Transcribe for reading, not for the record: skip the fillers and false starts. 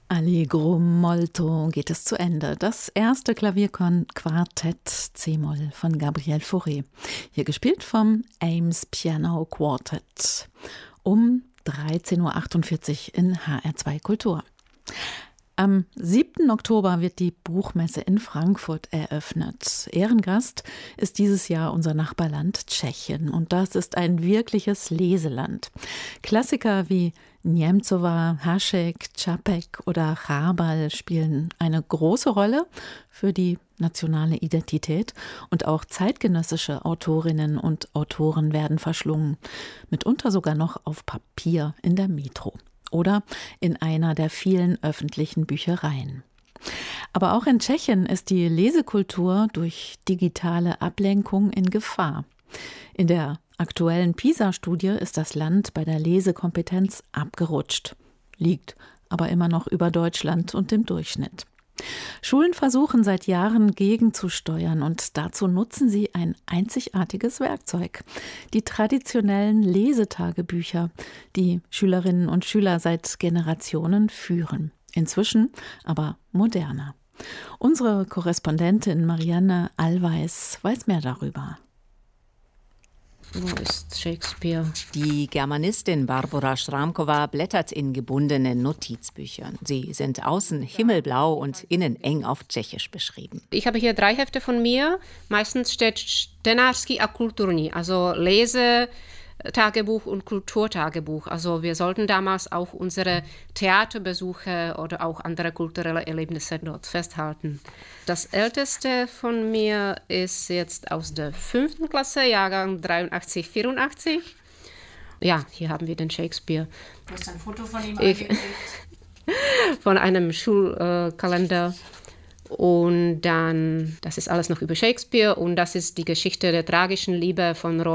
Allegro molto geht es zu Ende. Das erste Klavierquartett C-Moll von Gabriel Fauré. Hier gespielt vom Ames Piano Quartet. Um 13.48 Uhr in HR2 Kultur. Am 7. Oktober wird die Buchmesse in Frankfurt eröffnet. Ehrengast ist dieses Jahr unser Nachbarland Tschechien. Und das ist ein wirkliches Leseland. Klassiker wie Němcová, Hašek, Čapek oder Chabal spielen eine große Rolle für die nationale Identität. Und auch zeitgenössische Autorinnen und Autoren werden verschlungen. Mitunter sogar noch auf Papier in der Metro. Oder in einer der vielen öffentlichen Büchereien. Aber auch in Tschechien ist die Lesekultur durch digitale Ablenkung in Gefahr. In der aktuellen PISA-Studie ist das Land bei der Lesekompetenz abgerutscht, liegt aber immer noch über Deutschland und dem Durchschnitt. Schulen versuchen seit Jahren gegenzusteuern und dazu nutzen sie ein einzigartiges Werkzeug. Die traditionellen Lesetagebücher, die Schülerinnen und Schüler seit Generationen führen. Inzwischen aber moderner. Unsere Korrespondentin Marianne Allweis weiß mehr darüber. Wo ist Shakespeare? Die Germanistin Barbora Schramkova blättert in gebundenen Notizbüchern. Sie sind außen himmelblau und innen eng auf Tschechisch beschrieben. Ich habe hier 3 Hefte von mir. Meistens steht Čtenářský a kulturní, also Lesetagebuch und Kulturtagebuch. Also wir sollten damals auch unsere Theaterbesuche oder auch andere kulturelle Erlebnisse dort festhalten. Das älteste von mir ist jetzt aus der 5. Klasse, Jahrgang 83, 84. Ja, hier haben wir den Shakespeare. Du hast ein Foto von ihm angelegt. Von einem Schulkalender. Und dann, das ist alles noch über Shakespeare und das ist die Geschichte der tragischen Liebe von